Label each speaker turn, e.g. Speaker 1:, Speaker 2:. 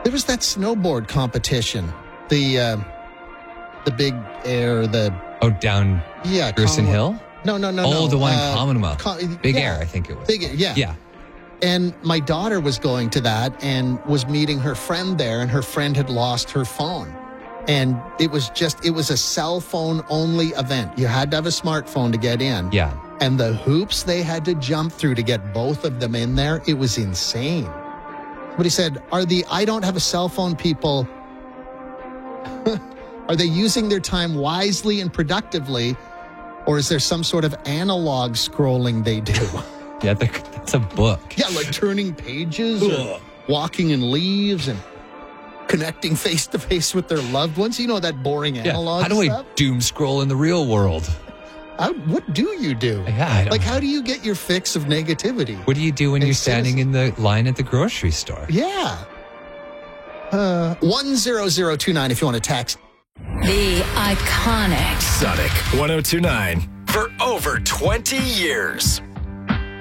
Speaker 1: There was that snowboard competition. The big air,
Speaker 2: down Gerson Hill?
Speaker 1: No.
Speaker 2: Oh, the one in Commonwealth. Big Air, I think it was.
Speaker 1: Big Air, yeah.
Speaker 2: Yeah.
Speaker 1: And my daughter was going to that and was meeting her friend there, and her friend had lost her phone. And it was a cell phone only event. You had to have a smartphone to get in.
Speaker 2: Yeah.
Speaker 1: And the hoops they had to jump through to get both of them in there, it was insane. But he said, are the I don't have a cell phone people, are they using their time wisely and productively, or is there some sort of analog scrolling they do?
Speaker 2: Yeah, that's a book.
Speaker 1: Yeah, like turning pages or walking in leaves and connecting face-to-face with their loved ones. You know, that boring analog
Speaker 2: How do
Speaker 1: stuff?
Speaker 2: I doom scroll in the real world?
Speaker 1: What do you do?
Speaker 2: Yeah, I don't know.
Speaker 1: How do you get your fix of negativity?
Speaker 2: What do you do when you're standing in the line at the grocery store?
Speaker 1: Yeah. 10029 if you want to text.
Speaker 3: The iconic
Speaker 4: Sonic 1029 for over 20 years.